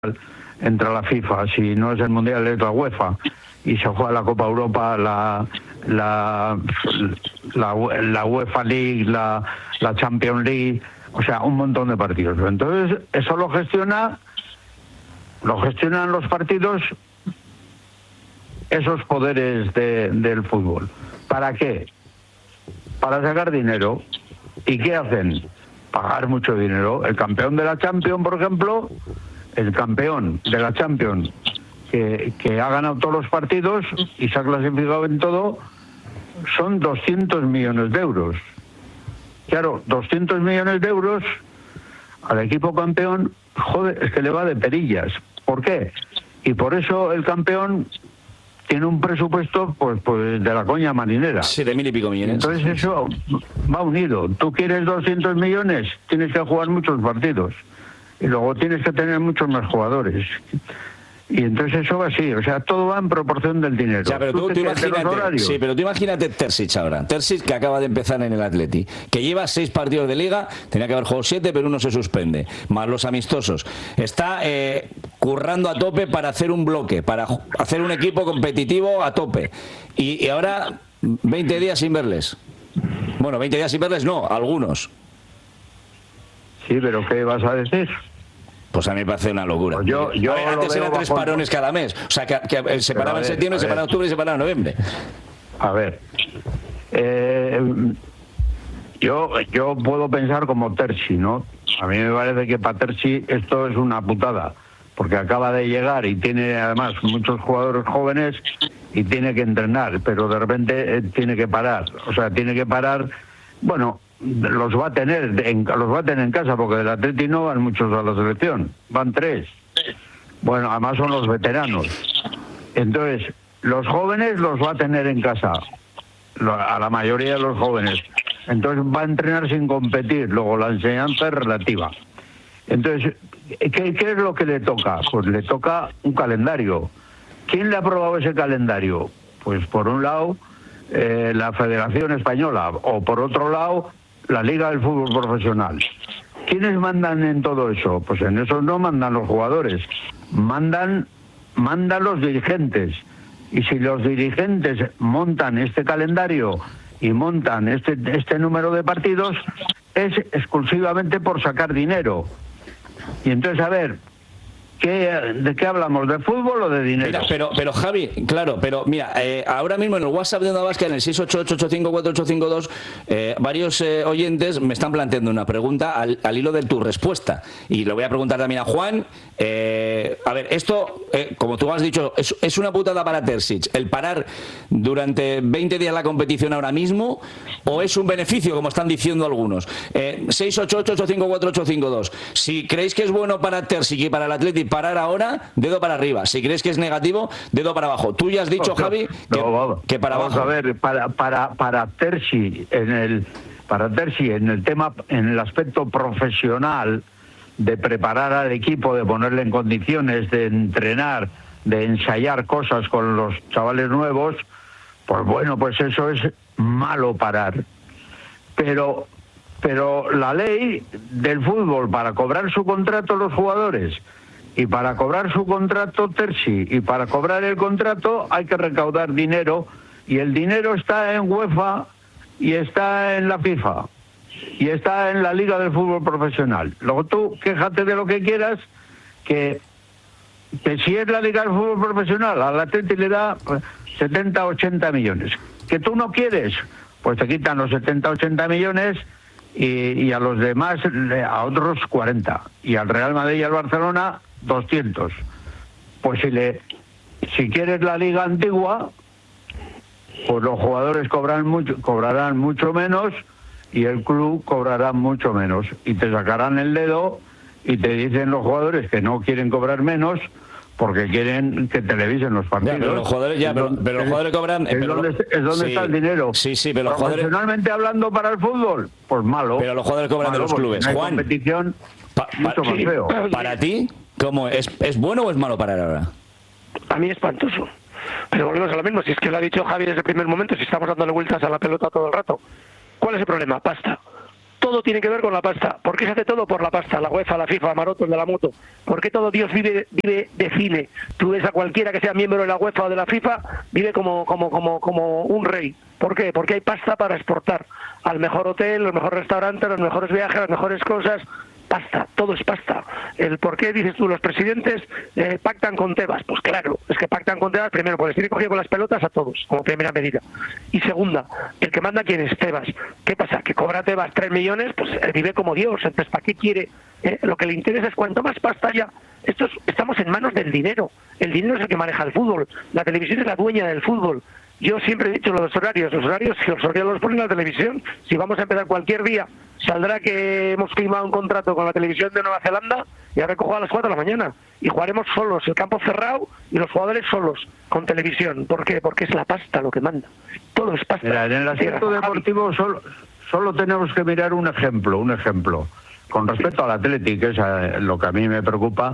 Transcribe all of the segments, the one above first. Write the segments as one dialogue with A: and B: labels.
A: entra la FIFA, si no es el Mundial es la UEFA, y se juega la Copa Europa, la UEFA League, la Champions League, o sea, un montón de partidos. Entonces, eso lo gestionan los partidos, esos poderes del fútbol. ¿Para qué? Para sacar dinero. ¿Y qué hacen? Pagar mucho dinero. El campeón de la Champions, por ejemplo, el campeón de la Champions que ha ganado todos los partidos y se ha clasificado en todo, son 200 millones de euros. Claro, 200 millones de euros al equipo campeón, joder, es que le va de perillas. ¿Por qué? Y por eso el campeón tiene un presupuesto pues de la coña marinera.
B: 7.000 y pico millones.
A: Entonces eso va unido. Tú quieres 200 millones, tienes que jugar muchos partidos. Y luego tienes que tener muchos más jugadores. Y entonces eso va así, o sea, todo va en proporción del dinero.
B: Ya, pero tú imagínate, sí, pero tú imagínate Terzic ahora. Terzic, que acaba de empezar en el Atleti, que lleva 6 partidos de Liga, tenía que haber jugado 7, pero uno se suspende, más los amistosos. Está currando a tope para hacer un bloque, para hacer un equipo competitivo a tope. Y ahora 20 días sin verles. Bueno, 20 días sin verles no, algunos.
A: Sí, pero ¿qué vas a decir?
B: Pues a mí me parece una locura.
A: Pues yo
B: antes eran 3 parones cada mes. O sea, que se paraba en septiembre, se paraba en octubre y se paraba en noviembre.
A: A ver. Yo puedo pensar como Terzi, ¿no? A mí me parece que para Terzi esto es una putada. Porque acaba de llegar y tiene además muchos jugadores jóvenes y tiene que entrenar. Pero de repente tiene que parar. O sea, tiene que parar. Bueno, los va a tener en casa, porque del Atleti no van muchos a la selección, van 3. Bueno, además son los veteranos. Entonces, los jóvenes los va a tener en casa, a la mayoría de los jóvenes. Entonces va a entrenar sin competir, luego la enseñanza es relativa. Entonces, ¿qué es lo que le toca? Pues le toca un calendario. ¿Quién le ha aprobado ese calendario? Pues por un lado la Federación Española, o por otro lado la Liga del Fútbol Profesional. ¿Quiénes mandan en todo eso? Pues en eso no mandan los jugadores, mandan los dirigentes. Y si los dirigentes montan este calendario y montan este número de partidos, es exclusivamente por sacar dinero. Y entonces, a ver, ¿de qué hablamos? ¿De fútbol o de dinero?
B: Mira, pero Javi, claro, pero mira, ahora mismo en el WhatsApp de Onda Vasca, en el 688-854-852, varios oyentes me están planteando una pregunta al hilo de tu respuesta. Y lo voy a preguntar también a Juan. A ver, esto, como tú has dicho, es una putada para Terzic, el parar durante 20 días la competición ahora mismo, o es un beneficio, como están diciendo algunos. 688-854-852. Si creéis que es bueno para Terzic y para el Atleti parar ahora, dedo para arriba. Si crees que es negativo, dedo para abajo. Tú ya has dicho, Javi, que para abajo.
A: Vamos a ver, para Terzi en el tema, en el aspecto profesional, de preparar al equipo, de ponerle en condiciones, de entrenar, de ensayar cosas con los chavales nuevos, pues bueno, pues eso es malo parar. Pero la ley del fútbol, para cobrar su contrato los jugadores, y para cobrar su contrato Terzi, y para cobrar el contrato hay que recaudar dinero, y el dinero está en UEFA y está en la FIFA y está en la Liga del Fútbol Profesional. Luego tú quéjate de lo que quieras, que si es la Liga del Fútbol Profesional, al Atleti le da 70, 80 millones. Que tú no quieres, pues te quitan los 70, 80 millones y a los demás, a otros 40. Y al Real Madrid y al Barcelona 200. Pues si quieres la liga antigua, pues los jugadores cobrarán mucho menos y el club cobrará mucho menos. Y te sacarán el dedo y te dicen los jugadores que no quieren cobrar menos porque quieren que televisen los partidos.
B: Pero los jugadores cobran.
A: Es donde está el dinero.
B: Sí, pero los jugadores.
A: Profesionalmente hablando para el fútbol, pues malo.
B: Pero los jugadores cobran de los clubes.
A: Hay
B: Juan,
A: competición mucho más feo.
B: Para ti, ¿cómo es bueno o es malo parar ahora?
C: A mí es espantoso. Pero volvemos a lo mismo. Si es que lo ha dicho Javi desde el primer momento, si estamos dándole vueltas a la pelota todo el rato. ¿Cuál es el problema? Pasta. todo tiene que ver con la pasta. ¿Por qué se hace todo por la pasta? La UEFA, la FIFA, Maroto, el de la moto. ¿Por qué todo Dios vive de cine? Tú ves a cualquiera que sea miembro de la UEFA o de la FIFA, vive como un rey. ¿Por qué? Porque hay pasta para exportar al mejor hotel, los mejores restaurantes, los mejores viajes, las mejores cosas. Pasta, todo es pasta. El por qué dices tú, los presidentes pactan con Tebas. Pues claro, es que pactan con Tebas primero, porque les tiene cogido con las pelotas a todos, como primera medida. Y segunda, el que manda quién es Tebas. ¿Qué pasa? Que cobra Tebas 3 millones, pues vive como Dios. Entonces, ¿para qué quiere? Lo que le interesa es cuanto más pasta haya. Estamos en manos del dinero. El dinero es el que maneja el fútbol. La televisión es la dueña del fútbol. Yo siempre he dicho los horarios si los horarios los ponen en la televisión. Si vamos a empezar cualquier día, saldrá que hemos firmado un contrato con la televisión de Nueva Zelanda y ahora que juega a las 4 de la mañana. Y jugaremos solos, el campo cerrado y los jugadores solos, con televisión. ¿Por qué? Porque es la pasta lo que manda. Todo es pasta.
A: Mira, en el aspecto deportivo solo tenemos que mirar un ejemplo. Con respecto al Atleti, que es lo que a mí me preocupa,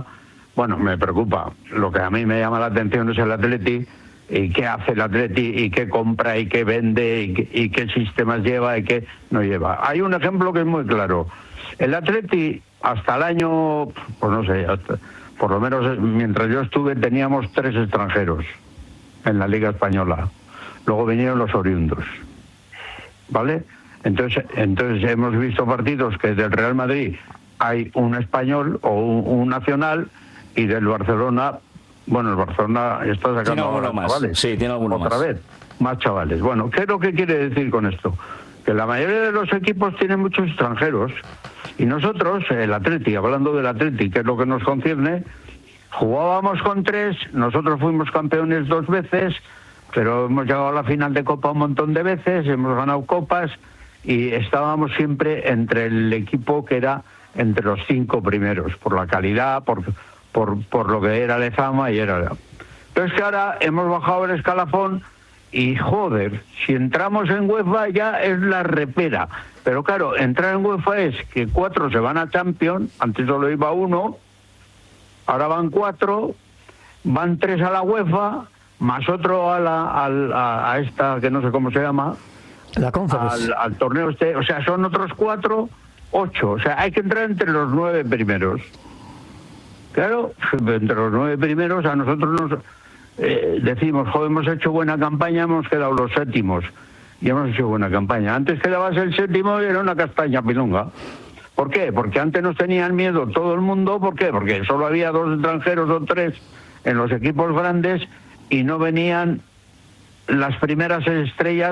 A: lo que a mí me llama la atención es el Atleti, y qué hace el Atleti, y qué compra, y qué vende, y qué sistemas lleva, y qué no lleva. Hay un ejemplo que es muy claro. El Atleti, hasta el año, pues no sé, por lo menos mientras yo estuve, teníamos 3 extranjeros en la Liga Española. Luego vinieron los oriundos, ¿vale? Entonces hemos visto partidos que del Real Madrid hay un español o un nacional, y del Barcelona... Bueno, el Barcelona está sacando...
B: Tiene alguno más.
A: Chavales.
B: Sí, tiene alguno
A: Otra
B: más.
A: vez, más chavales. Bueno, ¿qué es lo que quiere decir con esto? Que la mayoría de los equipos tienen muchos extranjeros. Y nosotros, el Atleti, hablando del Atleti, que es lo que nos concierne, jugábamos con 3, nosotros fuimos campeones 2 veces, pero hemos llegado a la final de Copa un montón de veces, hemos ganado copas, y estábamos siempre entre el equipo que era entre los 5 primeros, por la calidad, por lo que era Lezama y era... Entonces que ahora hemos bajado el escalafón y, joder, si entramos en UEFA ya es la repera. Pero claro, entrar en UEFA es que 4 se van a Champions, antes solo iba 1, ahora van 4, van 3 a la UEFA, más otro a esta, que no sé cómo se llama,
D: la Conference,
A: al torneo este, o sea, son otros 4, 8, o sea, hay que entrar entre los 9 primeros. Claro, entre los 9 primeros a nosotros nos decimos, joder, hemos hecho buena campaña, hemos quedado los 7º y hemos hecho buena campaña. Antes quedabas el 7º y era una castaña pilonga. ¿Por qué? Porque antes nos tenían miedo todo el mundo. ¿Por qué? Porque solo había 2 extranjeros o 3 en los equipos grandes y no venían las primeras estrellas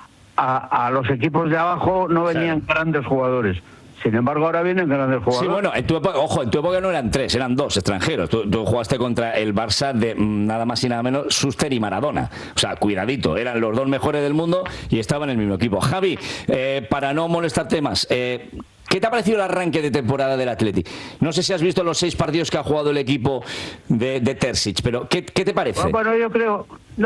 A: a los equipos de abajo, no venían grandes jugadores. Sin embargo, ahora vienen grandes jugadores.
B: Sí, bueno, en tu época no eran 3, eran 2 extranjeros. Tú jugaste contra el Barça de nada más y nada menos Schuster y Maradona. O sea, cuidadito, eran los 2 mejores del mundo y estaban en el mismo equipo. Javi, para no molestarte más, ¿qué te ha parecido el arranque de temporada del Atleti? No sé si has visto los 6 partidos que ha jugado el equipo de Terzic, pero ¿qué te parece?
A: Bueno, yo creo...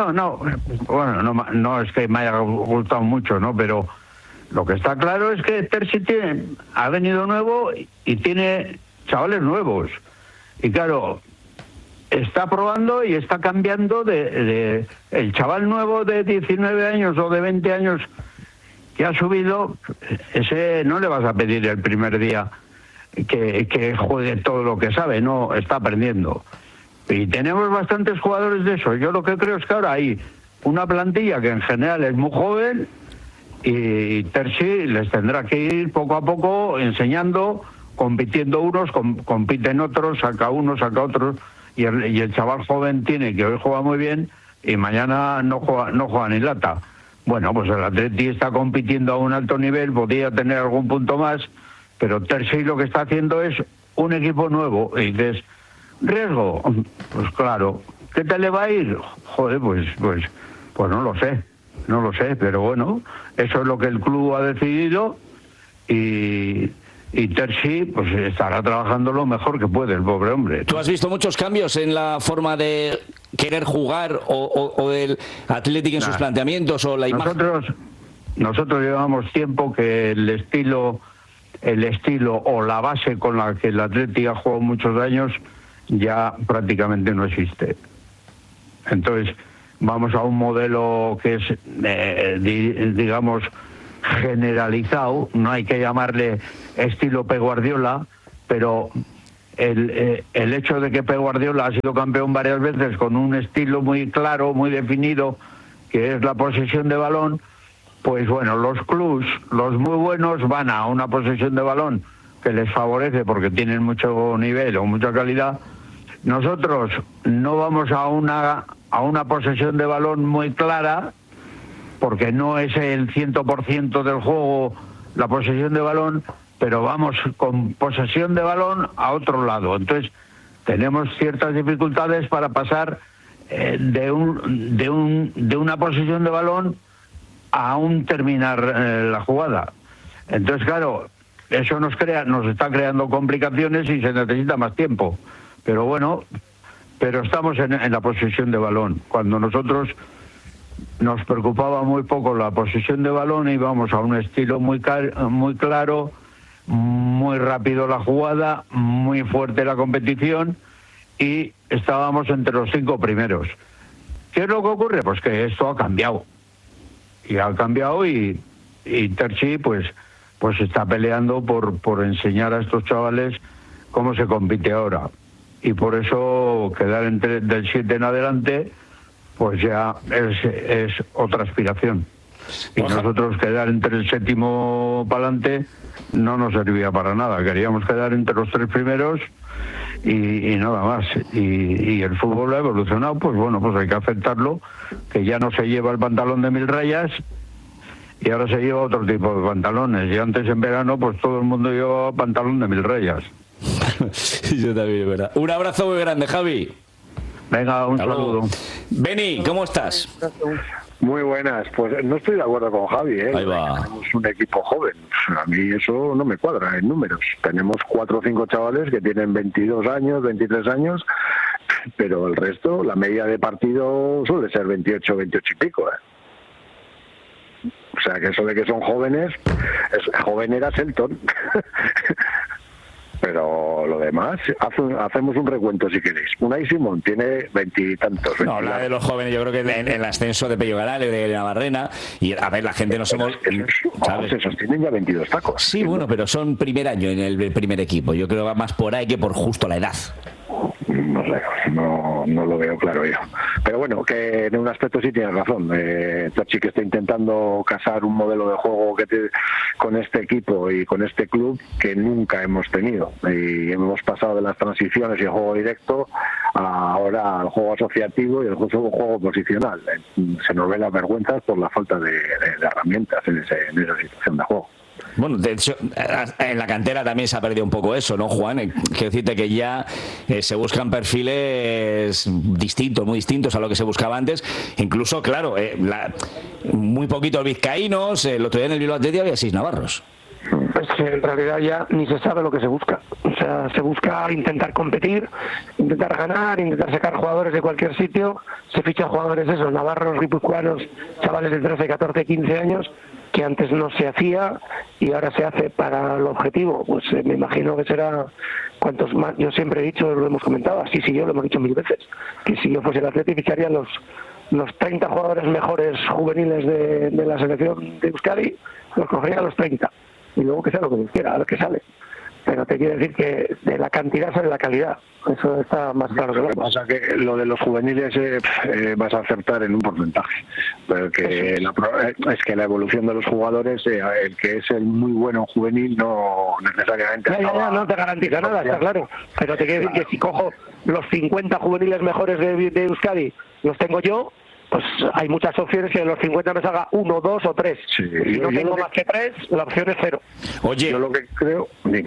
A: No es que me haya gustado mucho, ¿no? Pero... lo que está claro es que Terzic ha venido nuevo y tiene chavales nuevos. Y claro, está probando y está cambiando de el chaval nuevo de 19 años o de 20 años que ha subido, ese no le vas a pedir el primer día que juegue todo lo que sabe, no, está aprendiendo. Y tenemos bastantes jugadores de eso. Yo lo que creo es que ahora hay una plantilla que en general es muy joven, y Terzic les tendrá que ir poco a poco enseñando, compitiendo unos, compiten otros, saca unos, saca otros, y el chaval joven tiene que hoy juega muy bien y mañana no juega ni lata. Bueno, pues el Atleti está compitiendo a un alto nivel, podría tener algún punto más, pero Terzic lo que está haciendo es un equipo nuevo. Y dices, ¿riesgo? Pues claro. ¿Qué tal le va a ir? Joder, pues no lo sé. No lo sé, pero bueno, eso es lo que el club ha decidido y Terzic pues estará trabajando lo mejor que puede, el pobre hombre.
B: ¿Tú has visto muchos cambios en la forma de querer jugar o del Athletic en sus planteamientos o la imagen?
A: Nosotros llevamos tiempo que el estilo o la base con la que el Athletic ha jugado muchos años ya prácticamente no existe. Entonces vamos a un modelo que es, digamos, generalizado, no hay que llamarle estilo Pep Guardiola, pero el hecho de que Pep Guardiola ha sido campeón varias veces con un estilo muy claro, muy definido, que es la posesión de balón, pues bueno, los clubs, los muy buenos, van a una posesión de balón que les favorece porque tienen mucho nivel o mucha calidad. Nosotros no vamos a una posesión de balón muy clara, porque no es el 100% del juego la posesión de balón, pero vamos con posesión de balón a otro lado. Entonces tenemos ciertas dificultades para pasar de una posesión de balón a un terminar la jugada. Entonces, claro, eso nos está creando complicaciones y se necesita más tiempo. Pero bueno, estamos en la posesión de balón. Cuando nosotros nos preocupaba muy poco la posesión de balón, íbamos a un estilo muy claro, muy rápido la jugada, muy fuerte la competición, y estábamos entre los 5 primeros. ¿Qué es lo que ocurre? Pues que esto ha cambiado. Y ha cambiado y Terchi pues está peleando por enseñar a estos chavales cómo se compite ahora. Y por eso quedar del 7 en adelante pues ya es otra aspiración. Y nosotros quedar entre el 7º para adelante no nos servía para nada. Queríamos quedar entre los 3 primeros y nada más. Y el fútbol ha evolucionado, pues bueno, pues hay que aceptarlo, que ya no se lleva el pantalón de 1000 rayas y ahora se lleva otro tipo de pantalones. Y antes en verano pues todo el mundo llevaba pantalón de 1000 rayas.
B: Yo también, ¿verdad? Un abrazo muy grande, Javi.
A: Venga, un saludo.
B: Beni, ¿cómo estás?
D: Muy buenas. Pues no estoy de acuerdo con Javi, ¿eh?
B: Ahí va.
D: Tenemos un equipo joven. A mí eso no me cuadra en números. Tenemos 4 o 5 chavales que tienen 22 años, 23 años, pero el resto, la media de partido suele ser 28, 28 y pico, ¿eh? O sea, que eso de que son jóvenes, joven era Selton. Pero lo demás, hacemos un recuento si queréis. Unai Simón tiene 20 y tantos.
B: No, la de los jóvenes, yo creo que en el ascenso de Pello Garale, de Navarrena, y a ver, la gente no somos...
D: Esos tienen ya 22 tacos.
B: Sí, bueno, pero son primer año en el primer equipo. Yo creo que va más por ahí que por justo la edad.
D: No sé, no lo veo claro yo. Pero bueno, que en un aspecto sí tienes razón. Tachi, que está intentando casar un modelo de juego con este equipo y con este club que nunca hemos tenido. Y hemos pasado de las transiciones y el juego directo ahora al juego asociativo y el juego posicional. Se nos ven las vergüenzas por la falta de herramientas en esa situación de juego.
B: Bueno, de hecho, en la cantera también se ha perdido un poco eso, ¿no, Juan? Quiero decirte que ya se buscan perfiles distintos, muy distintos a lo que se buscaba antes. Incluso, claro, muy poquitos vizcaínos. El otro día en el Bilbao Athletic había 6 navarros.
C: Pues que en realidad ya ni se sabe lo que se busca. O sea, se busca intentar competir, intentar ganar, intentar sacar jugadores de cualquier sitio. Se fichan jugadores esos, navarros, guipuzcoanos, chavales de 13, 14, 15 años, que antes no se hacía y ahora se hace para el objetivo. Pues me imagino que será cuantos más. Yo siempre he dicho, lo hemos comentado, así sí, yo lo hemos dicho 1000 veces, que si yo fuese el Athletic ficharía los 30 jugadores mejores juveniles de la selección de Euskadi, los cogería a los 30 y luego que sea lo que quiera, a ver qué sale. Pero te quiero decir que de la cantidad sale la calidad. Eso está más claro que lo
D: que pasa que lo de los juveniles vas a acertar en un porcentaje, porque es que la evolución de los jugadores, el que es el muy bueno juvenil no necesariamente
C: no te garantiza nada, está claro, pero te quiero decir que si cojo los 50 juveniles mejores de Euskadi, los tengo yo, pues hay muchas opciones que de los 50 me salga 1, 2 o 3.
D: Sí,
C: si no tengo más que 3, la opción es 0.
B: Oye,
D: yo lo que creo... Dime.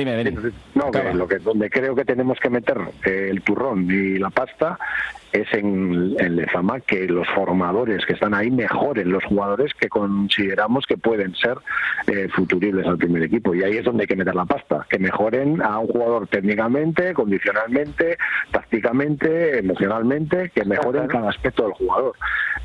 D: No, donde creo que tenemos que meter el turrón y la pasta es en Lezama, que los formadores que están ahí mejoren los jugadores que consideramos que pueden ser futuribles al primer equipo. Y ahí es donde hay que meter la pasta, que mejoren a un jugador técnicamente, condicionalmente, tácticamente, emocionalmente, que mejoren cada aspecto del jugador.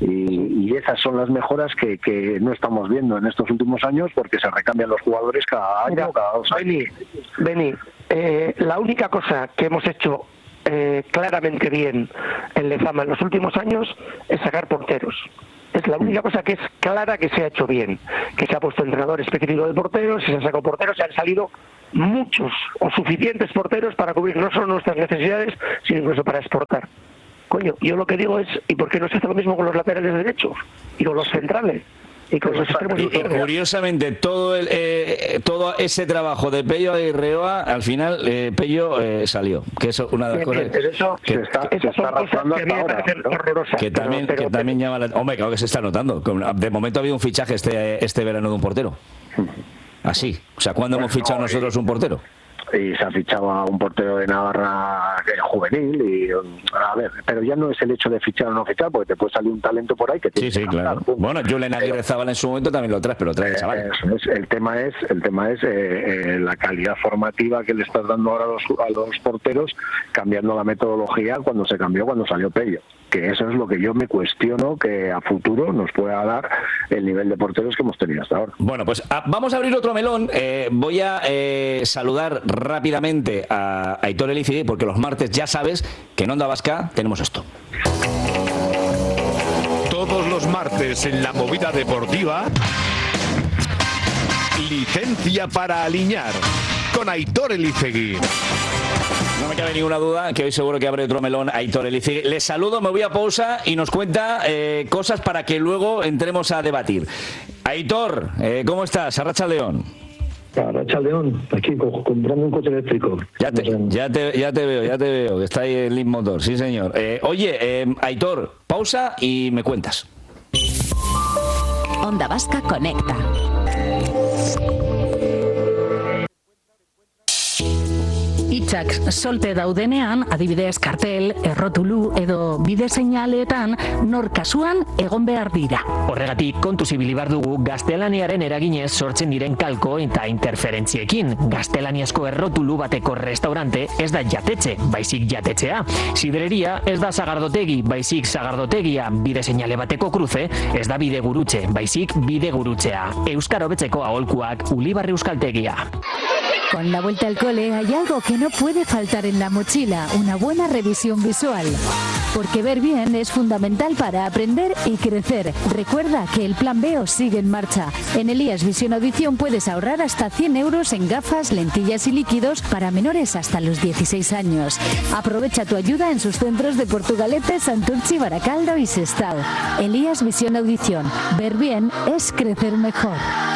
D: Y esas son las mejoras que no estamos viendo en estos últimos años, porque se recambian los jugadores cada año, cada 2 años.
C: Beni, la única cosa que hemos hecho claramente bien en Lezama en los últimos años es sacar porteros. Es la única cosa que es clara que se ha hecho bien, que se ha puesto entrenador específico de porteros, se han sacado porteros, se han salido muchos o suficientes porteros para cubrir no solo nuestras necesidades, sino incluso para exportar. Coño, yo lo que digo es, ¿y por qué no se hace lo mismo con los laterales derechos y con los centrales? Y con los extremos.
B: Y curiosamente, todo ese trabajo de Pello Aguirreoa, al final Pello salió, que es una de las cosas
C: que está arrastrando hasta ahora,
B: que también llama la... Hombre, claro que se está notando. De momento ha habido un fichaje este verano de un portero. Así. O sea, ¿cuándo hemos fichado nosotros un portero?
D: Y se ha fichado a un portero de Navarra juvenil y a ver, pero ya no es el hecho de fichar o no fichar, porque te puede salir un talento por ahí que tiene
B: sí, claro. Bueno, Julen Aguirre-Zabala en su momento también lo traes, pero trae el chaval.
D: El tema es la calidad formativa que le estás dando ahora a los porteros, cambiando la metodología cuando salió Pello, que eso es lo que yo me cuestiono, que a futuro nos pueda dar el nivel de porteros que hemos tenido hasta ahora.
B: Bueno, pues vamos a abrir otro melón. Voy a saludar rápidamente a Aitor Elizegui, porque los martes ya sabes que en Onda Vasca tenemos esto.
E: Todos los martes en la movida deportiva, licencia para aliñar con Aitor Elizegui.
B: No me cabe ninguna duda que hoy seguro que abre otro melón Aitor Elizegui. Les saludo, me voy a pausa y nos cuenta cosas para que luego entremos a debatir. Aitor, ¿cómo estás? Arratsaldeon.
F: Arratsaldeon, aquí comprando un coche eléctrico.
B: Ya te veo, que está ahí el Leap Motor, sí señor. Oye, Aitor, pausa y me cuentas.
G: Onda Vasca conecta. Hitzak solte daudenean, adibidez kartel, errotulu edo bide seinaleetan nor kasuan egon behar dira.
H: Horregatik kontuz ibili behar dugu gaztelaniaren eraginez sortzen diren kalko eta interferentziekin. Gaztelaniazko errotulu bateko restaurante ez da jatetxe, baizik jatetxea. Sidereria ez da sagardotegi, baizik sagardotegia. Bide seinale bateko cruce ez da bide gurutxe, baizik bide gurutzea. Euskara hobetzeko aholkuak Ulibarri Euskaltegia.
G: Con la vuelta al cole hay algo que no puede faltar en la mochila, una buena revisión visual. Porque ver bien es fundamental para aprender y crecer. Recuerda que el Plan B os sigue en marcha. En Elías Visión Audición puedes ahorrar hasta 100 euros en gafas, lentillas y líquidos para menores hasta los 16 años. Aprovecha tu ayuda en sus centros de Portugalete, Santurtzi, Baracaldo y Sestao. Elías Visión Audición. Ver bien es crecer mejor.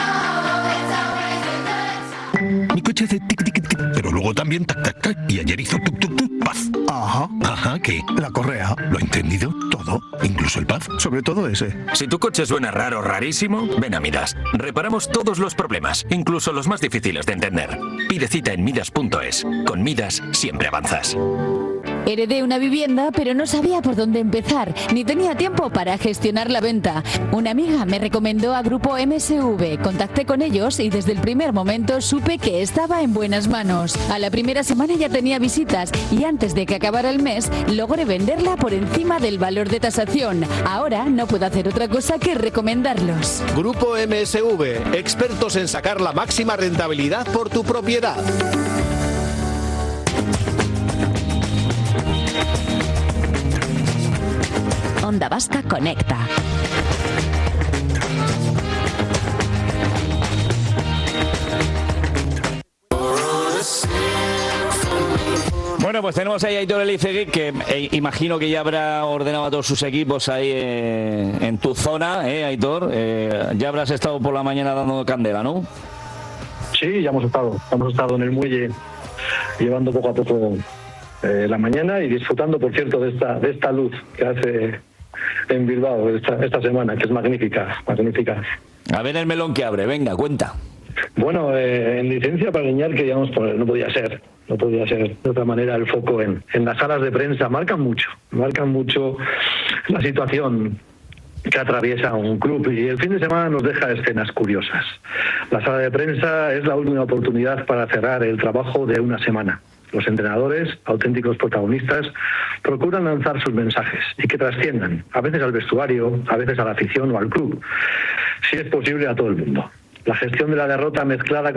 I: Mi coche hace tic tic tic, pero luego también tac tac tac, y ayer hizo tuk tuk tuk, paz. Ajá, ¿qué?
J: La correa.
I: ¿Lo ha entendido? Todo, incluso el paz.
J: Sobre todo ese.
K: Si tu coche suena raro, rarísimo, ven a Midas. Reparamos todos los problemas, incluso los más difíciles de entender. Pide cita en midas.es. Con Midas siempre avanzas.
G: Heredé una vivienda, pero no sabía por dónde empezar, ni tenía tiempo para gestionar la venta. Una amiga me recomendó a Grupo MSV. Contacté con ellos y desde el primer momento supe que estaba en buenas manos. A la primera semana ya tenía visitas y antes de que acabara el mes logré venderla por encima del valor de tasación. Ahora no puedo hacer otra cosa que recomendarlos.
E: Grupo MSV, expertos en sacar la máxima rentabilidad por tu propiedad.
G: Onda Vasca conecta.
B: Bueno, pues tenemos ahí a Aitor Elizegui, que imagino que ya habrá ordenado a todos sus equipos ahí en tu zona, Aitor. Ya habrás estado por la mañana dando candela, ¿no?
F: Sí, ya hemos estado en el muelle llevando poco a poco la mañana y disfrutando, por cierto, de esta luz que hace en Bilbao esta semana, que es magnífica.
B: A ver el melón que abre, venga, cuenta.
F: Bueno, en licencia para aliñar queríamos poner, no podía ser de otra manera el foco en las salas de prensa. Marcan mucho la situación que atraviesa un club, y el fin de semana nos deja escenas curiosas. La sala de prensa es la última oportunidad para cerrar el trabajo de una semana. Los entrenadores, auténticos protagonistas, procuran lanzar sus mensajes y que trasciendan, a veces al vestuario, a veces a la afición o al club, si es posible a todo el mundo. La gestión de la derrota mezclada con